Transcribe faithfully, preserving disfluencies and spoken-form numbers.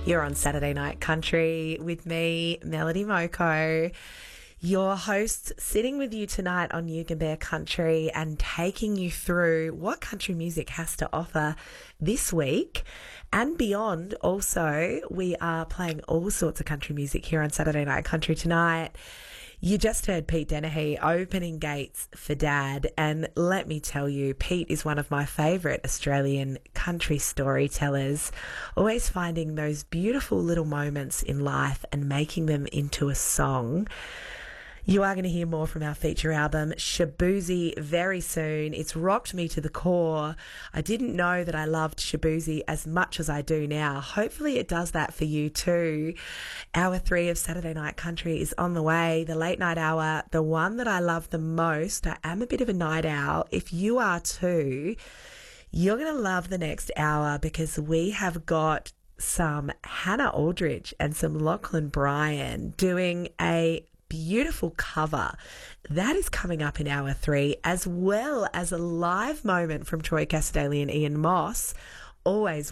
You're on Saturday Night Country with me, Melody Moko, your host, sitting with you tonight on Yugambeh Country and taking you through what country music has to offer this week and beyond. Also, we are playing all sorts of country music here on Saturday Night Country tonight. You just heard Pete Dennehy opening gates for Dad, and let me tell you, Pete is one of my favourite Australian country storytellers, always finding those beautiful little moments in life and making them into a song. You are going to hear more from our feature album, Shaboozey, very soon. It's rocked me to the core. I didn't know that I loved Shaboozey as much as I do now. Hopefully it does that for you too. Hour three of Saturday Night Country is on the way. The late night hour, the one that I love the most. I am a bit of a night owl. If you are too, you're going to love the next hour because we have got some Hannah Aldridge and some Lachlan Bryan doing a beautiful cover. That is coming up in hour three, as well as a live moment from Troy Cassar-Daley and Ian Moss. Always